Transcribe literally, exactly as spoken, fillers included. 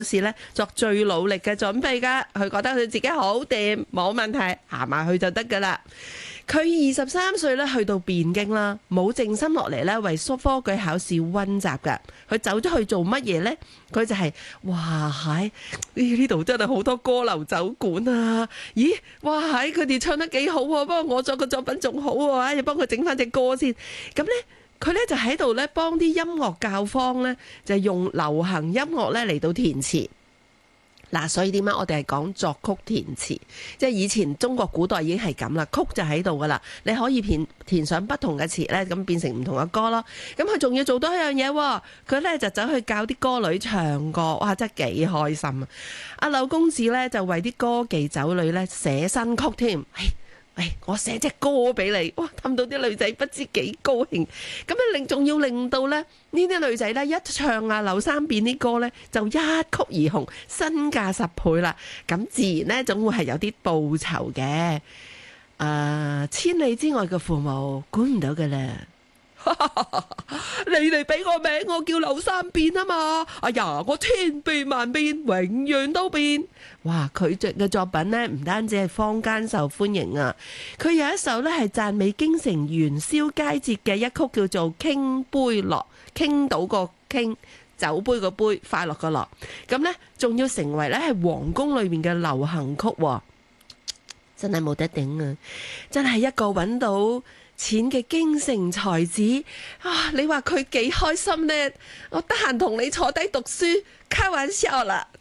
試咧作最努力嘅準備噶，佢覺得佢自己好掂，冇問題，行埋去就得噶啦。佢二十三歲咧去到汴京啦，冇靜心落嚟咧為科舉考試溫習噶。佢走咗去做乜嘢呢？佢就係、是、哇喺呢度真係好多歌樓酒館啊！咦，哇喺佢哋唱得幾好喎，不過我作嘅作品仲好喎，要幫佢整翻隻歌先。咁呢。佢咧就喺度咧幫啲音樂教坊咧，就用流行音樂咧嚟到填詞。嗱，所以點解我哋係講作曲填詞？即係以前中國古代已經係咁啦，曲就喺度噶啦，你可以填填上不同嘅詞咧，咁變成唔同嘅歌咯。咁佢仲要做多一樣嘢，佢咧就走去教啲歌女唱歌，哇！真係幾開心啊！阿柳公子咧就為啲歌妓酒女咧寫新曲添。喂，我寫隻歌俾你，哇！氹到啲女仔不知幾高興，咁樣令仲要令到咧呢啲女仔咧一唱啊柳三變啲歌咧就一曲而紅，身價十倍啦。咁自然咧總會係有啲報酬嘅。誒、呃，千里之外嘅父母管唔到㗎啦。你哋俾個名我叫柳三變啊嘛！哎呀，我千變萬變，永遠都變。哇！佢着嘅作品呢，唔單止係坊間受歡迎啊，佢有一首呢係讚美京城元宵佳節嘅一曲，叫做《傾杯樂》，傾到個傾，酒杯個杯，快樂個樂。咁呢，仲要成為呢係皇宮裏面嘅流行曲，真係冇得頂啊！真係一個揾到錢嘅京城才子啊！你話佢幾開心呢？我得閒同你坐低讀書，開玩笑啦〜